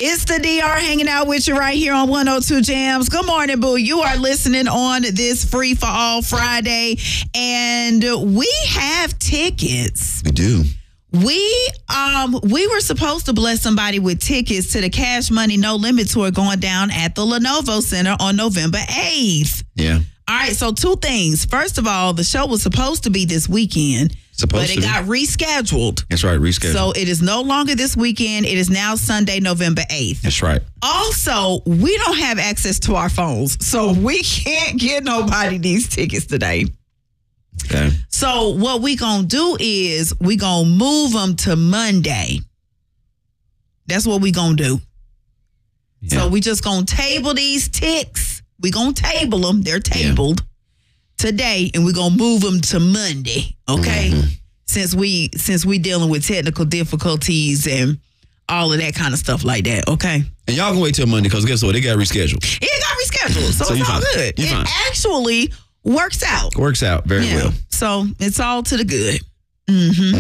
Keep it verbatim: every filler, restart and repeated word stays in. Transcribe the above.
It's the D R hanging out with you right here on one oh two Jams. Good morning, boo. You are listening on this Free for All Friday, and we have tickets. We do. We um we were supposed to bless somebody with tickets to the Cash Money No Limit tour going down at the Lenovo Center on November eighth. Yeah. All right, so two things. First of all, the show was supposed to be this weekend, Supposed but it to be. got rescheduled. That's right, rescheduled. So it is no longer this weekend. It is now Sunday, November eighth. That's right. Also, we don't have access to our phones, so we can't get nobody these tickets today. Okay. So what we gonna do is we gonna move them to Monday. That's what we gonna do. Yeah. So we just gonna table these ticks. We gonna table them. They're tabled yeah. today, and we gonna move them to Monday. Okay. Mm-hmm. Since we since we dealing with technical difficulties and all of that kind of stuff like that. Okay. And y'all can wait till Monday because guess what? It got rescheduled. It got rescheduled, so, so it's all fine. good. You're it fine. actually works out. Works out very yeah. well. So it's all to the good. Mm-hmm.